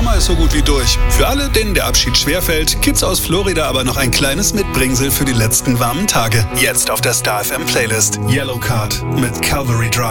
Sommer ist so gut wie durch. Für alle, denen der Abschied schwerfällt, gibt's aus Florida aber noch ein kleines Mitbringsel für die letzten warmen Tage. Jetzt auf der Star FM Playlist. Yellow Card mit Calvary Drive.